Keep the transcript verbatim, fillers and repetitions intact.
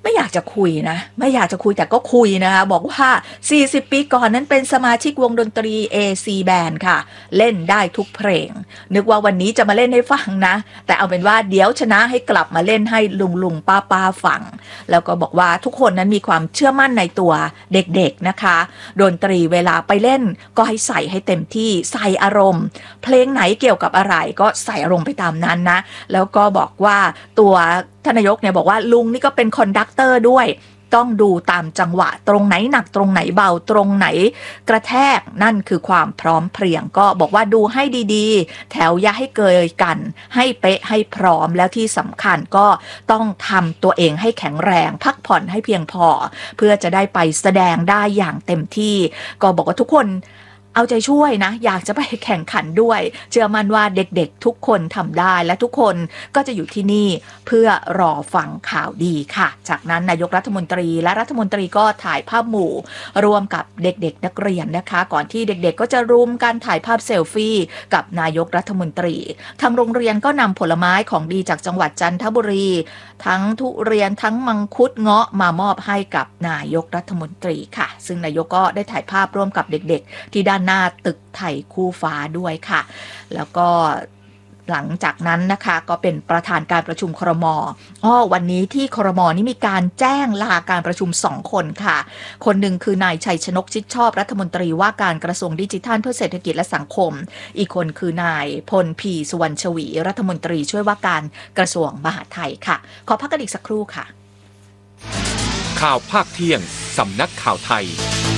ไม่อยากจะคุยนะไม่อยากจะคุยแต่ก็คุยนะคะบอกว่าสี่สิบปีก่อนนั้นเป็นสมาชิกวงดนตรี เอ ซี Band ค่ะเล่นได้ทุกเพลงนึกว่าวันนี้จะมาเล่นให้ฟังนะแต่เอาเป็นว่าเดี๋ยวชนะให้กลับมาเล่นให้ลุงลุงป้าป้าฟังแล้วก็บอกว่าทุกคนนั้นมีความเชื่อมั่นในตัวเด็กๆนะคะดนตรีเวลาไปเล่นก็ให้ใส่ให้เต็มที่ใส่อารมณ์เพลงไหนเกี่ยวกับอะไรก็ใส่อารมณ์ไปตามนั้นนะแล้วก็บอกว่าตัวท่านนายกเนี่ยบอกว่าลุงนี่ก็เป็นคอนดักเตอร์ด้วยต้องดูตามจังหวะตรงไหนหนักตรงไหนเบาตรงไหนกระแทกนั่นคือความพร้อมเพรียงก็บอกว่าดูให้ดีๆแถวอย่าให้เกยกันให้เป๊ะให้พร้อมแล้วที่สำคัญก็ต้องทำตัวเองให้แข็งแรงพักผ่อนให้เพียงพอเพื่อจะได้ไปแสดงได้อย่างเต็มที่ก็บอกว่าทุกคนเอาใจช่วยนะอยากจะไปแข่งขันด้วยเชื่อมั่นว่าเด็กๆทุกคนทำได้และทุกคนก็จะอยู่ที่นี่เพื่อรอฟังข่าวดีค่ะจากนั้นนายกรัฐมนตรีและรัฐมนตรีก็ถ่ายภาพหมู่รวมกับเด็กๆนักเรียนนะคะก่อนที่เด็กๆก็จะรุมกันถ่ายภาพเซลฟี่กับนายกรัฐมนตรีทางโรงเรียนก็นำผลไม้ของดีจากจังหวัดจันทบุรีทั้งทุเรียนทั้งมังคุดเงาะมามอบให้กับนายกรัฐมนตรีค่ะซึ่งนายกก็ได้ถ่ายภาพร่วมกับเด็กๆที่ด้านหน้าตึกไทยคู่ฟ้าด้วยค่ะแล้วก็หลังจากนั้นนะคะก็เป็นประธานการประชุมครม.อ้อวันนี้ที่ครม.นี่มีการแจ้งลาการประชุมสองคนค่ะคนหนึ่งคือนายชัยชนกชิดชอบรัฐมนตรีว่าการกระทรวงดิจิทัลเพื่อเศรษฐกิจและสังคมอีกคนคือนายพลพีสุวรรณชวีรัฐมนตรีช่วยว่าการกระทรวงมหาดไทยค่ะขอพักกันอีกสักครู่ค่ะข่าวภาคเที่ยงสำนักข่าวไทย